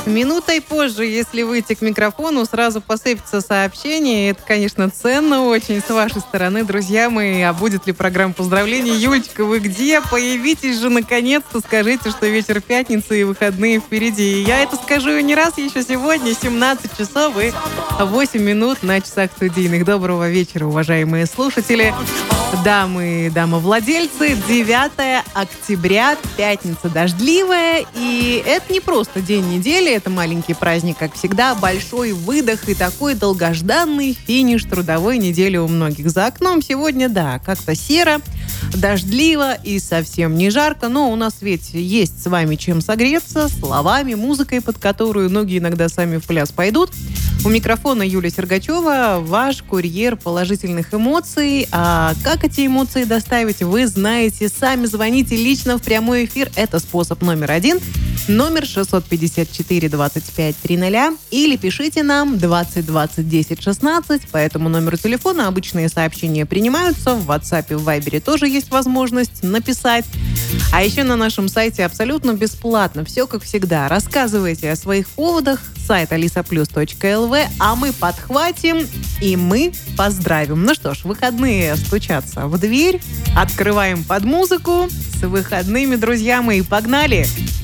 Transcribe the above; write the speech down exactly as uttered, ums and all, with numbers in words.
Минутой позже, если выйти к микрофону, сразу посыпется сообщение. Это, конечно, ценно очень с вашей стороны, друзья мои. А будет ли программа поздравлений? Юлечка, вы где? Появитесь же наконец-то. Скажите, что вечер пятницы и выходные впереди. И я это скажу и не раз еще сегодня. семнадцать часов и восемь минут на часах студийных. Доброго вечера, уважаемые слушатели. Дамы и дамовладельцы, девятое октября, пятница дождливая. И это не просто день недели, это маленький праздник, как всегда, большой выдох и такой долгожданный финиш трудовой недели у многих. За окном сегодня, да, как-то серо, дождливо и совсем не жарко, но у нас ведь есть с вами чем согреться, словами, музыкой, под которую ноги иногда сами в пляс пойдут. У микрофона Юлия Сергачева, ваш курьер положительных эмоций. А как эти эмоции доставить, вы знаете. Сами звоните лично в прямой эфир. Это способ номер один. Номер шестьсот пятьдесят четыре двадцать пять триста или пишите нам двадцать двадцать десять шестнадцать. По этому номеру телефона обычные сообщения принимаются. В WhatsApp и в Viber тоже есть возможность написать. А еще на нашем сайте абсолютно бесплатно. Все как всегда. Рассказывайте о своих поводах. Сайт алиса плюс точка эл ви. А мы подхватим и мы поздравим. Ну что ж, выходные стучатся в дверь. Открываем под музыку. С выходными, друзья мои. Погнали!